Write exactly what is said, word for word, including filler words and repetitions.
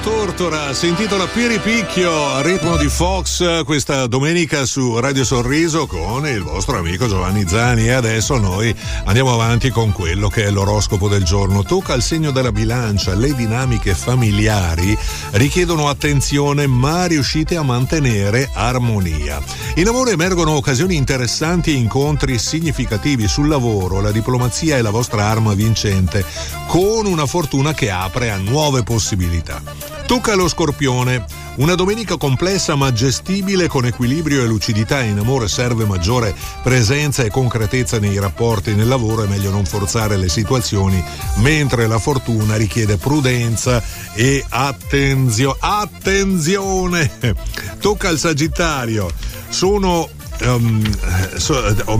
Tortora si intitola Piripicchio a ritmo di Fox questa domenica su Radio Sorriso con il vostro amico Giovanni Zani, e adesso noi andiamo avanti con quello che è l'oroscopo del giorno. Tocca al segno della bilancia. Le dinamiche familiari richiedono attenzione ma riuscite a mantenere armonia. In amore emergono occasioni interessanti e incontri significativi. Sul lavoro la diplomazia è la vostra arma vincente, con una fortuna che apre a nuove possibilità. Tocca allo Scorpione. Una domenica complessa ma gestibile con equilibrio e lucidità. In amore serve maggiore presenza e concretezza nei rapporti. Nel lavoro è meglio non forzare le situazioni, mentre la fortuna richiede prudenza e attenzio- attenzione. Tocca al Sagittario. Sono Um, so, o